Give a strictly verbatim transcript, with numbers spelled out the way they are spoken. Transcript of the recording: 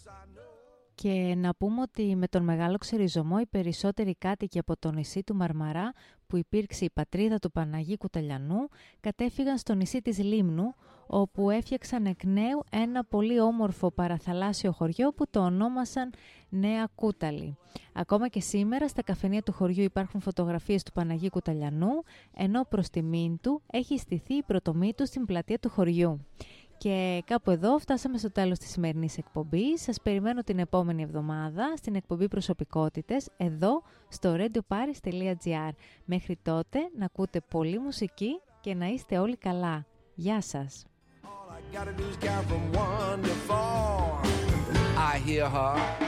Και να πούμε ότι με τον Μεγάλο Ξεριζωμό οι περισσότεροι κάτοικοι από το νησί του Μαρμαρά, που υπήρξε η πατρίδα του Παναγί Κουτελιανού, κατέφυγαν στο νησί της Λίμνου, όπου έφτιαξαν εκ νέου ένα πολύ όμορφο παραθαλάσσιο χωριό που το ονόμασαν Νέα Κούταλη. Ακόμα και σήμερα στα καφενεία του χωριού υπάρχουν φωτογραφίες του Παναγί Κουτελιανού, ενώ προς τιμήν του έχει στηθεί η πρωτομή του στην πλατεία του χωριού. Και κάπου εδώ φτάσαμε στο τέλος της σημερινής εκπομπής. Σας περιμένω την επόμενη εβδομάδα στην εκπομπή Προσωπικότητες, εδώ στο radioparis τελεία gr. Μέχρι τότε να ακούτε πολλή μουσική και να είστε όλοι καλά. Γεια σας! I hear her